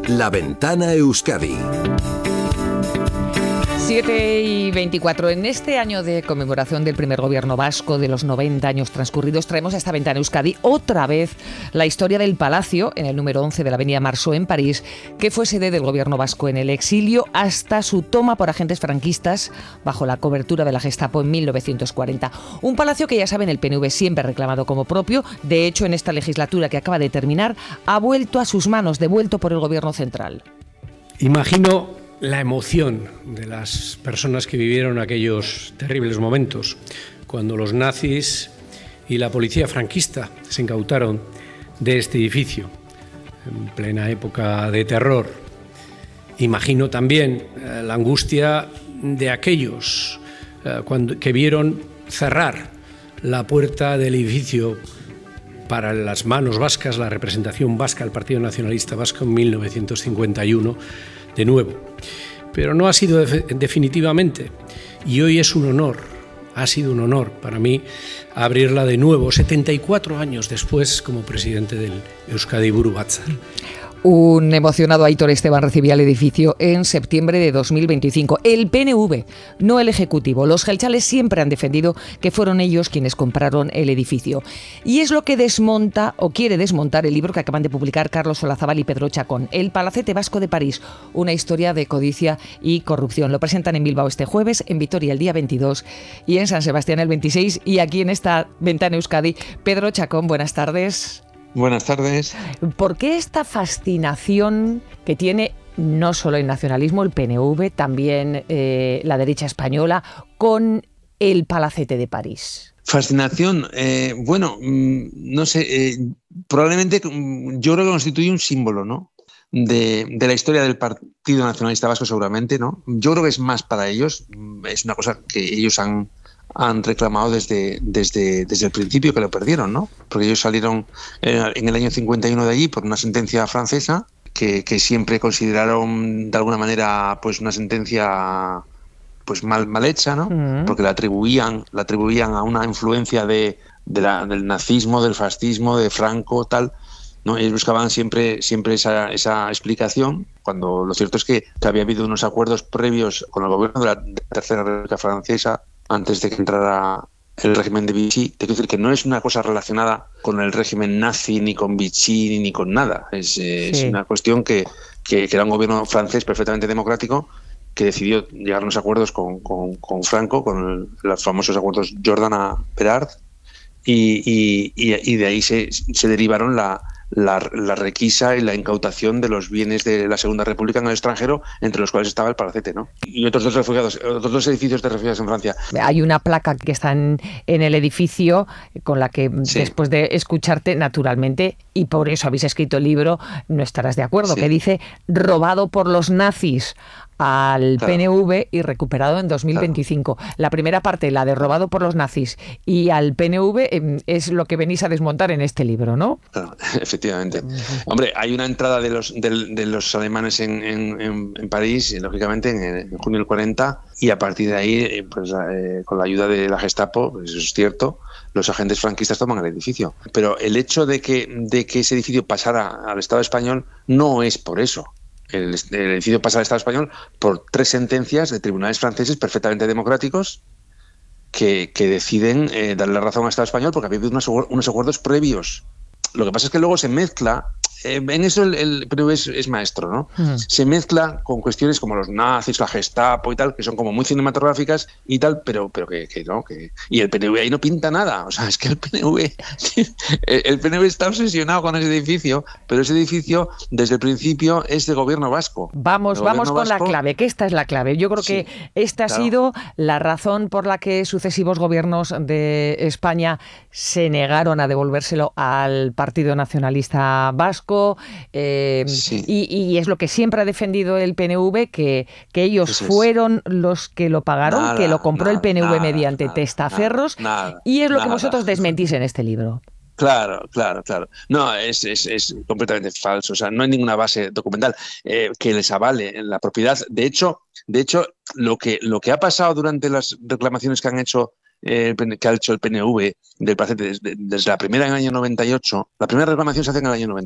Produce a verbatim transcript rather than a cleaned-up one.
La Ventana Euskadi. siete y veinticuatro. En este año de conmemoración del primer gobierno vasco de los noventa años transcurridos, traemos a esta Ventana Euskadi otra vez la historia del Palacio, en el número once de la avenida Marceau en París, que fue sede del gobierno vasco en el exilio hasta su toma por agentes franquistas bajo la cobertura de la Gestapo en mil novecientos cuarenta. Un palacio que, ya saben, el P N V siempre ha reclamado como propio. De hecho, en esta legislatura que acaba de terminar, ha vuelto a sus manos, devuelto por el gobierno central. Imagino la emoción de las personas que vivieron aquellos terribles momentos, cuando los nazis y la policía franquista se incautaron de este edificio, en plena época de terror. Imagino también eh, la angustia de aquellos eh, cuando, que vieron cerrar la puerta del edificio para las manos vascas, la representación vasca, el Partido Nacionalista Vasco en mil novecientos cincuenta y uno, de nuevo. Pero no ha sido definitivamente, y hoy es un honor, ha sido un honor para mí abrirla de nuevo, setenta y cuatro años después, como presidente del Euskadi Buru Batzar. Un emocionado Aitor Esteban recibía el edificio en septiembre de dos mil veinticinco. El P N V, no el Ejecutivo. Los jeltzales siempre han defendido que fueron ellos quienes compraron el edificio. Y es lo que desmonta o quiere desmontar el libro que acaban de publicar Carlos Olazábal y Pedro Chacón, El Palacete Vasco de París, una historia de codicia y corrupción. Lo presentan en Bilbao este jueves, en Vitoria el día veintidós y en San Sebastián el veintiséis. Y aquí en esta Ventana Euskadi, Pedro Chacón, buenas tardes. Buenas tardes. ¿Por qué esta fascinación que tiene no solo el nacionalismo, el P N V, también eh, la derecha española, con el Palacete de París? Fascinación, eh, bueno, no sé, eh, probablemente yo creo que constituye un símbolo, ¿no? De, de la historia del Partido Nacionalista Vasco, seguramente, ¿no? Yo creo que es más para ellos, es una cosa que ellos han... han reclamado desde, desde, desde el principio, que lo perdieron, ¿no? Porque ellos salieron en el año cincuenta y uno de allí por una sentencia francesa que, que siempre consideraron de alguna manera pues una sentencia pues mal, mal hecha, ¿no? Uh-huh. Porque la atribuían, la atribuían a una influencia de, de la, del nazismo, del fascismo, de Franco, tal, ¿no? Ellos buscaban siempre, siempre esa, esa explicación, cuando lo cierto es que, que había habido unos acuerdos previos con el gobierno de la, de la Tercera República Francesa antes de que entrara el régimen de Vichy. Te quiero decir que no es una cosa relacionada con el régimen nazi, ni con Vichy, ni con nada. Es, eh, sí. es una cuestión que, que, que era un gobierno francés perfectamente democrático que decidió llegar a unos acuerdos con, con, con Franco, con el, los famosos acuerdos Jordan-Perard, y, y, y, y de ahí se, se derivaron la... La, la requisa y la incautación de los bienes de la Segunda República en el extranjero, entre los cuales estaba el Palacete, ¿no? Y otros dos refugiados, otros dos edificios de refugiados en Francia. Hay una placa que está en, en el edificio con la que, sí, después de escucharte, naturalmente, y por eso habéis escrito el libro, no estarás de acuerdo, sí, que dice robado por los nazis al claro. P N V y recuperado en dos mil veinticinco. Claro. La primera parte, la de robado por los nazis, y al P N V, es lo que venís a desmontar en este libro, ¿no? Claro, efectivamente. Uh-huh. Hombre, hay una entrada de los de, de los alemanes en, en, en París, lógicamente, en, en junio del cuarenta, y a partir de ahí, pues eh, con la ayuda de la Gestapo, pues eso es cierto, los agentes franquistas toman el edificio. Pero el hecho de que, de que ese edificio pasara al Estado español no es por eso. El, el edificio pasa al Estado español por tres sentencias de tribunales franceses perfectamente democráticos que, que deciden eh, darle la razón al Estado español porque había habido unos, unos acuerdos previos. Lo que pasa es que luego se mezcla, eh, en eso el, el P N V es, es maestro, ¿no? Uh-huh. Se mezcla con cuestiones como los nazis, la Gestapo y tal, que son como muy cinematográficas y tal, pero, pero que, que no, que... Y el P N V ahí no pinta nada, o sea, es que el P N V, el P N V está obsesionado con ese edificio, pero ese edificio desde el principio es de gobierno vasco. Vamos, vamos con vasco. La clave, que esta es la clave. Yo creo sí, que esta claro. ha sido la razón por la que sucesivos gobiernos de España se negaron a devolvérselo al Partido Nacionalista Vasco, eh, sí. y, y es lo que siempre ha defendido el P N V, que, que ellos Eso fueron es. los que lo pagaron, nada, que lo compró nada, el P N V nada, mediante nada, testaferros, nada, y es lo nada, que vosotros desmentís en este libro. Claro, claro, claro. No, es, es, es completamente falso. O sea, no hay ninguna base documental eh, que les avale en la propiedad. De hecho, de hecho, lo que, lo que ha pasado durante las reclamaciones que han hecho eh, que ha hecho el P N V del Palacete desde, desde la primera en el año noventa y ocho, la primera reclamación se hace en el año noventa y ocho.